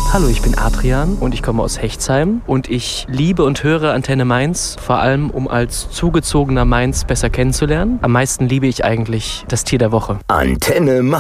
Hallo, ich bin Adrian und ich komme aus Hechtsheim und ich liebe und höre Antenne Mainz, vor allem um als zugezogener Mainz besser kennenzulernen. Am meisten liebe ich eigentlich das Tier der Woche. Antenne Mainz.